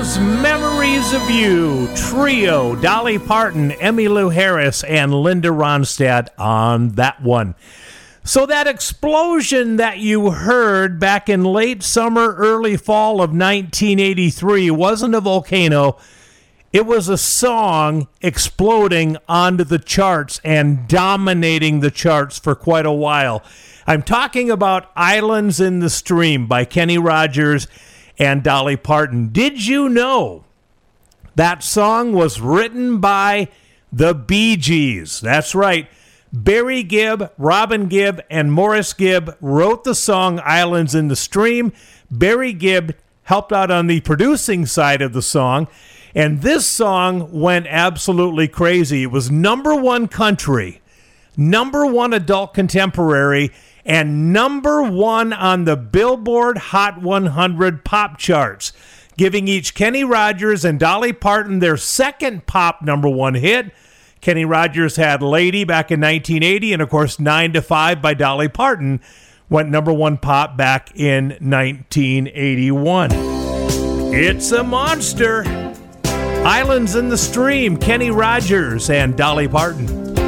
Those Memories of You trio, Dolly Parton, Emmylou Harris, and Linda Ronstadt on that one. So that explosion that you heard back in late summer, early fall of 1983 wasn't a volcano. It was a song exploding onto the charts and dominating the charts for quite a while. I'm talking about Islands in the Stream by Kenny Rogers and Dolly Parton. Did you know that song was written by the Bee Gees? That's right. Barry Gibb, Robin Gibb, and Morris Gibb wrote the song Islands in the Stream. Barry Gibb helped out on the producing side of the song, and this song went absolutely crazy. It was number one country, number one adult contemporary, and number one on the Billboard Hot 100 pop charts, giving each Kenny Rogers and Dolly Parton their second pop number one hit. Kenny Rogers had Lady back in 1980, and of course 9 to 5 by Dolly Parton went number one pop back in 1981. It's a monster. Islands in the Stream, Kenny Rogers and Dolly Parton.